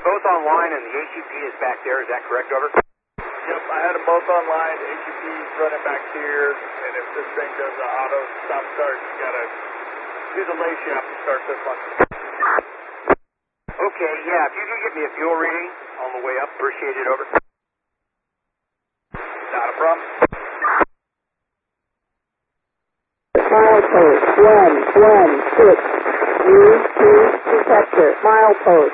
both online and the HUP is back there, is that correct, over? Yep, I had them both online. The HUP's running back here, and if this thing does an auto stop start, you gotta do the lay shaft to start this one. Okay, yeah, if you can give me a fuel reading on the way up, appreciate it, over. Not a problem. Milepost 116, U2 detector, milepost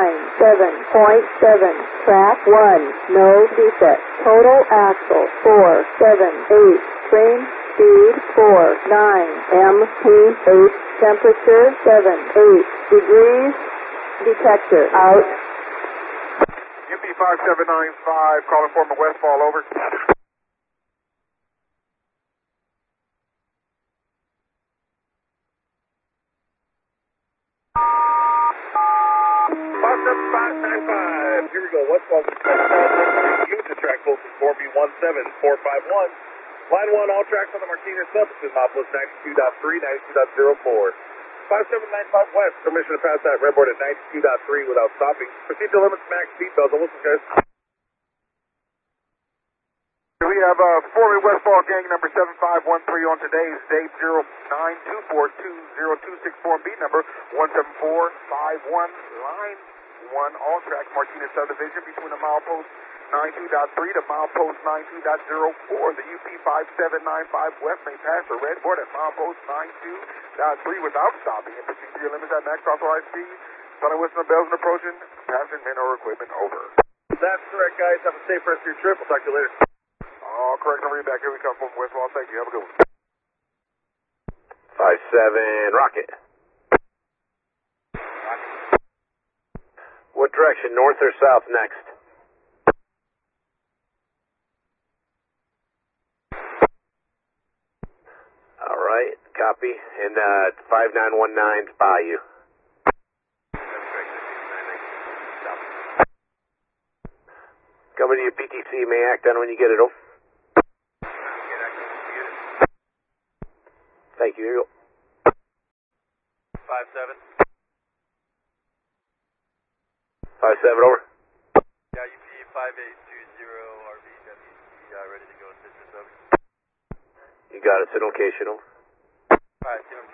97.7, track 1, no defect, total axle 478, train speed 49, MT8, temperature 78 degrees, detector out. UP 5795, calling for my Westfall, over. 57595. Here we go. Westfall. Unit to track posted 4B17451. Line 1, all tracks on the Martinez sub between milepost 92.3, 92.04. 5795 West, permission to pass that redboard at 92.3 without stopping. Proceed to limits max seatbelts. Listen, guys. We have 4-way Westfall gang number 7513 on today's date 09242026 beat number 17451, line 1, all track Martinez subdivision between the milepost 92.3 to milepost 92.04. The UP 5795 West may pass the red board at milepost 92.3 without stopping and proceed to your limits at max authorized speed. Sunny whistle bells and approaching, passing men or equipment, over. That's correct, guys. Have a safe rest of your trip. We'll talk to you later. All correct, I'll read back. Here we come from Westfall. Thank you. Have a good one. 57 Rocket. What direction, north or south next? All right, copy. And 5919 Bayou. Coming to your PTC, may act on when you get it, over. Thank you. Here you go. 57. 57, over. Yeah, UP 5820 RVWC, ready to go. Assistance, over. You got it. Send location, over. Alright,